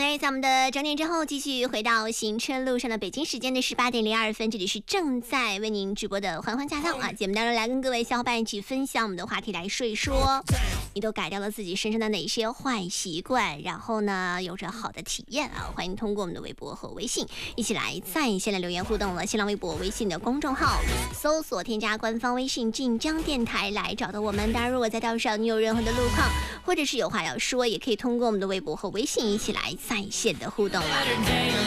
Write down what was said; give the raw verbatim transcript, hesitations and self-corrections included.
OK， 在我们的整点之后，继续回到行车路上的北京时间的十八点零二分，这里是正在为您直播的欢欢驾到啊！节目当中来跟各位小伙伴一起分享我们的话题，来说一说你都改掉了自己身上的哪些坏习惯，然后呢有着好的体验啊！欢迎通过我们的微博和微信一起来在线的留言互动了。新浪微博、微信的公众号搜索添加官方微信晋江电台来找到我们。当然，如果在道上你有任何的路况，或者是有话要说，也可以通过我们的微博和微信一起来在线的互动了。